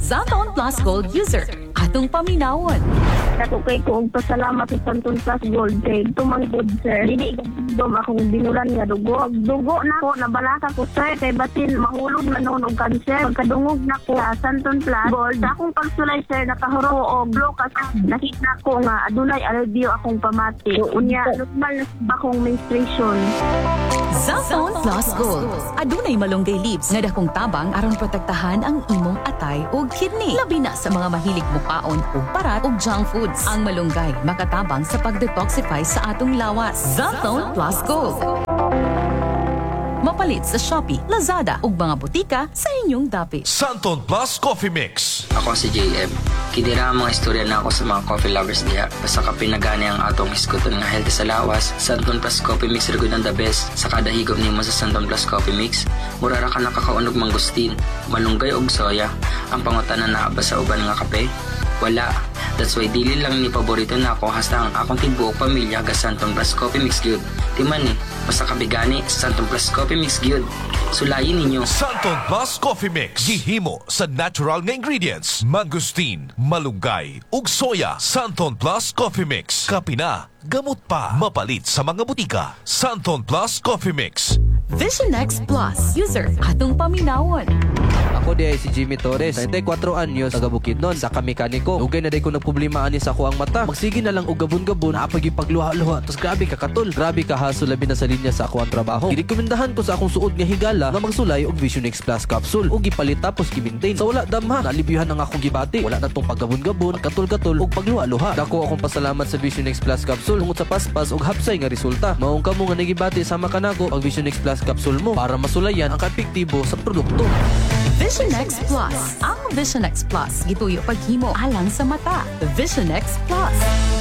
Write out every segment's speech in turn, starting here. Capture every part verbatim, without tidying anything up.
Santon Plus Gold user. Atong paminawon. Ako kay ko og pasalamat sa Santon Plus Gold kay tumangkod sir. Dili dom akong binulan nga dugo. Dugo na ko nabalaka ko sir kay batin mahulog na noon og cancer. Pagkadungog na ko sa Santon Plus Gold. Akong pagsulay sir nakahuro og blokas. Nakita ko nga adunay alivio akong pamati. Unya normal na akong menstruation. Santon Plus Gold. Adunay malunggay leaves nga dakong tabang aron protektahan ang imong atay ug kidney. Labi na sa mga mahilig mukaon ug parat ug junk foods. Ang malunggay makatabang sa pag-detoxify sa atong lawas. Santon Plus Gold. Mapalit sa Shopee, Lazada ug mga butika sa inyong dapit. Santon Plus Coffee Mix. Ako si J M. Kidira ang mga istorya na ako sa mga coffee lovers diha. Basta ka pinagani ang atong iskuton nga healthy sa lawas, Santon Plus Coffee Mix rigud ang the best. Sa kada higop nimo sa Santon Plus Coffee Mix, mura ra ka nakakaunog mangustin, malunggay og soya. Ang pangutanan na ba sa uban nga kape? Wala. That's why dili lang ni paborito na ako hasta ang akong tibuok pamilya ga Santon Plus Coffee Mix gyud. Timan ni, basta kabigani Santon Plus Coffee Mix gyud. Sulayin ninyo. Santon Plus Coffee Mix. Gihimo sa natural nga ingredients. Mangustin, malunggay, ug soya. Santon Plus Coffee Mix. Kapina, gamot pa. Mapalit sa mga butika. Santon Plus Coffee Mix. Vision X Plus user. Atong paminawon. Ako di ay si Jimmy Torres, ninety-four anyos, taga Bukidnon, sa kamekaniko. Ugay na day ko nagproblema ani sa ako ang mata. Magsige na lang og gabon-gabon, naapag ipagluha-luha. Tapos grabe ka katol, grabe ka haso labi na sa linya sa ako ang trabaho. Girekomendahan ko sa akong suod nga higala nga magsulay og Vision X Plus capsule. Og gipalit tapos gi-maintain. Sa wala damha, nalibiyuhan ang akong gibati. Wala na tong paggabon-gabon, katol-katol og pagluha-luha. Dako akong pasalamat sa Vision X Plus capsule tungod sa paspas og hapsay nga resulta. Maong kamo nga nagibati sama kanako ang Vision X Plus capsule mo para masulayan ang kapektibo sa produkto. Vision X Plus. Ang Vision X Plus gituyo paghimo alang sa mata. Vision X Plus.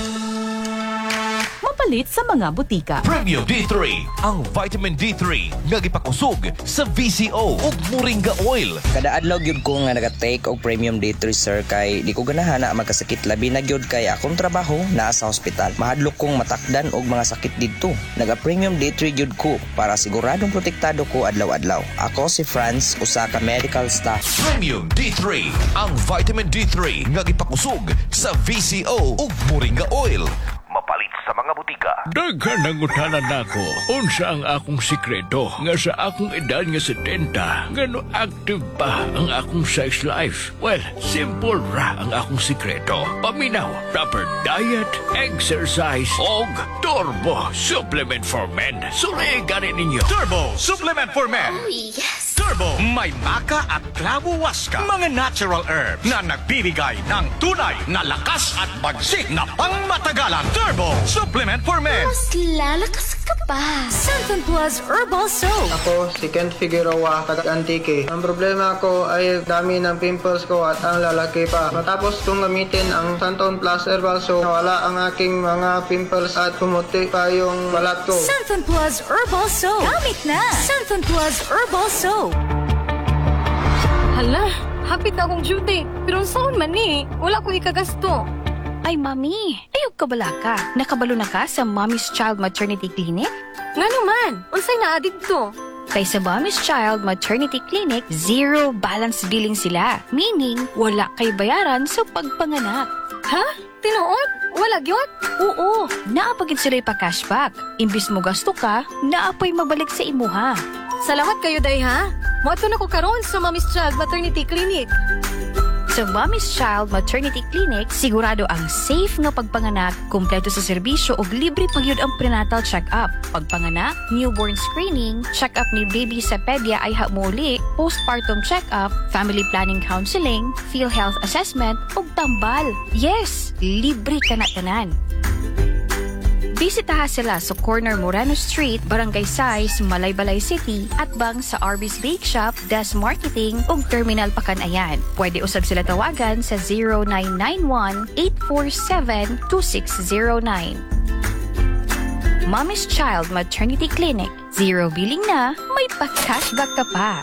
Mapalit sa mga butika. Premium D three. Ang vitamin D three nga gipakusog sa V C O ug Moringa Oil. Kada adlaw gyud ko nga naga-take og Premium D three sir kay di ko ganahan na magkasakit labi na gyud kay akong trabaho naa sa ospital. Mahadlok kong matakdan og mga sakit didto. Naga-Premium D three gyud ko para siguradong protektado ko adlaw-adlaw. Ako si Franz, usa ka medical staff. Premium D three. Ang vitamin D three nga gipakusog sa V C O ug Moringa Oil. Mapalit sa mga butika. Daghan nangutanan nako unsa ang akong sikreto nga sa akong edad nga setenta ngano active pa ang akong sex life. Well, simple ra ang akong sikreto. Paminaw, proper diet, exercise og Turbo Supplement for Men. Sulay gani ninyo. Turbo Supplement for Men. Oh, yes. Turbo, may maka at clavo waska. Mga natural herbs na nagbibigay ng tunay na lakas at bagsik na pangmatagalan. Turbo Supplement for Men. Mas lalakas ka pa. Santon Plus Herbal Soap. Ako si Kent Figueroa, taga Antique. Ang problema ko ay dami ng pimples ko at ang lalaki pa. Matapos kong gamitin ang Santon Plus Herbal Soap, nawala ang aking mga pimples at pumuti pa yung balat ko. Santon Plus Herbal Soap. Gamit na. Santon Plus Herbal Soap. Hala, hapit na akong duty. Pero saan man eh, wala ko ikagasto. Ay, Mami, ayog ka bala ka? Nakabalo na ka sa Mommy's Child Maternity Clinic? Nga naman, unsay naa dito? Kay sa Mommy's Child Maternity Clinic, zero balance billing sila. Meaning, wala kay bayaran sa pagpanganak. Ha? Tinuod? Wala gyud? Oo, naapagid sila'y pa-cashback. Imbis mo gasto ka, naapay mabalik sa imuha. Salamat kayo, day ha? Moto na ko karon sa Mommy's Child Maternity Clinic. Sa Mommy's Child Maternity Clinic, sigurado ang safe nga pagpanganak, kumpleto sa serbisyo ug libre pagyud ang prenatal check-up. Pagpanganak, newborn screening, check-up ni baby sa pedya ay hamuli, postpartum check-up, family planning counseling, PhilHealth assessment ug tambal. Yes, libre ka na tanan. Bisitaha sila sa corner Moreno Street, Barangay Sais, Malaybalay City, at bang sa Arby's Bake Shop, Des Marketing, ug Terminal Pakanayan. Pwede usab sila tawagan sa zero nine nine one, eight four seven, two six zero nine. Mommy's Child Maternity Clinic. Zero billing na, may pa-cashback ka pa.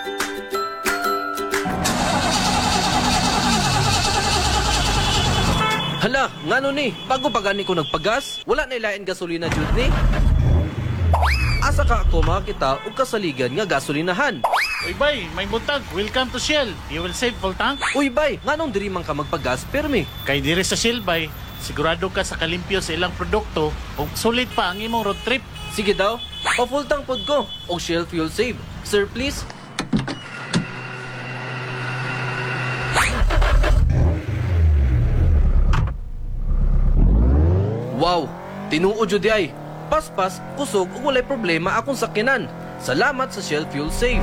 Hala, ngano ni? Bago pa gani ko nagpagas, wala na ilain gasolina jud ni. Asa ka ako makakita og kasaligan nga gasolinahan? Uy, bay, may butag. Welcome to Shell. You will save full tank. Uy, bay, nganong diri man ka magpagas permi? Kay dire sa Shell, bay, sigurado ka sa kalimpyo sa ilang produkto kung sulit pa ang imong road trip. Sige daw, pa-full tank pod ko. O Shell Fuel Save. Sir, please. Wow, tinuod jud di ay. Paspas, kusog ug walay problema akong sakyanan. Salamat sa Shell Fuel Save.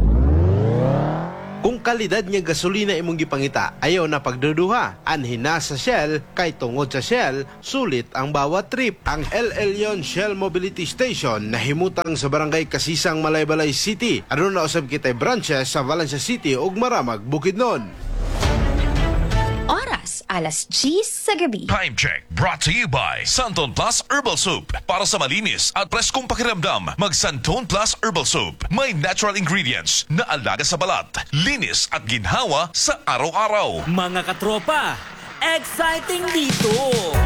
Kung kalidad nga gasolina imong gipangita, ayaw na pagduduha. Anhin na sa Shell, kay tungod sa Shell, sulit ang bawat trip. Ang El Elyon Shell Mobility Station na himutang sa barangay Kasisang, Malaybalay City. Ano na usab kitay branches sa Valencia City ug Maramag, Bukidnon. Oras, alas diyes sa gabi. Time check brought to you by Santon Plus Herbal Soup. Para sa malinis at preskong pakiramdam, mag Santon Plus Herbal Soup. May natural ingredients na alaga sa balat, linis at ginhawa sa araw-araw. Mga katropa, exciting dito!